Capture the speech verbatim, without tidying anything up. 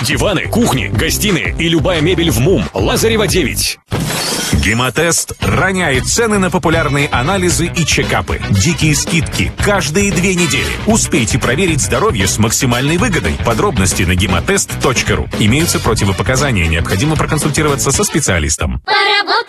Диваны, кухни, гостиные и любая мебель в МУМ. Лазарева девять. Гемотест роняет цены на популярные анализы и чекапы. Дикие скидки каждые две недели. Успейте проверить здоровье с максимальной выгодой. Подробности на гемотест точка ру. Имеются противопоказания. Необходимо проконсультироваться со специалистом. Поработай!